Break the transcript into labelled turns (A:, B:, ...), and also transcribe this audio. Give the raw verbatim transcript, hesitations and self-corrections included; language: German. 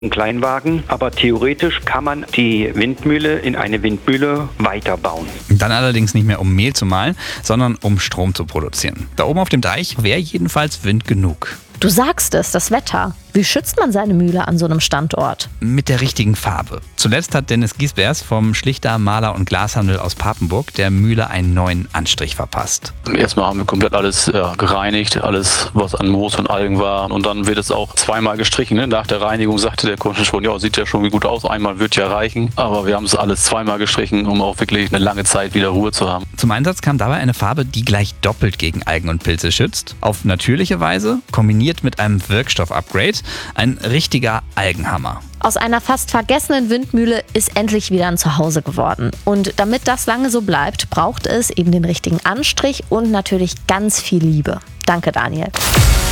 A: Ein Kleinwagen, aber theoretisch kann man die Windmühle in eine Windmühle weiterbauen.
B: Dann allerdings nicht mehr um Mehl zu mahlen, sondern um Strom zu produzieren. Da oben auf dem Deich wäre jedenfalls Wind genug.
C: Du sagst es, das Wetter. Wie schützt man seine Mühle an so einem Standort?
B: Mit der richtigen Farbe. Zuletzt hat Dennis Giesbers vom Schlichter, Maler und Glashandel aus Papenburg der Mühle einen neuen Anstrich verpasst.
D: Erstmal haben wir komplett alles ja, gereinigt, alles was an Moos und Algen war. Und dann wird es auch zweimal gestrichen. Ne? Nach der Reinigung sagte der Kunde schon, ja, sieht ja schon wie gut aus. Einmal wird ja reichen. Aber wir haben es alles zweimal gestrichen, um auch wirklich eine lange Zeit wieder Ruhe zu haben.
B: Zum Einsatz kam dabei eine Farbe, die gleich doppelt gegen Algen und Pilze schützt. Auf natürliche Weise, kombiniert mit einem Wirkstoff-Upgrade. Ein richtiger Algenhammer.
C: Aus einer fast vergessenen Windmühle ist endlich wieder ein Zuhause geworden. Und damit das lange so bleibt, braucht es eben den richtigen Anstrich und natürlich ganz viel Liebe. Danke, Daniel.